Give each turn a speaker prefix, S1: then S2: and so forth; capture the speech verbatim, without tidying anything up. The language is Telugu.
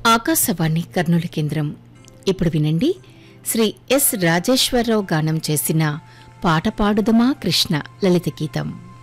S1: ఆకాశవాణి కర్నూలు కేంద్రం. ఇప్పుడు వినండి, శ్రీ ఎస్ రాజేశ్వరరావు గానం చేసిన పాట పాడుదమా కృష్ణ లలిత గీతం.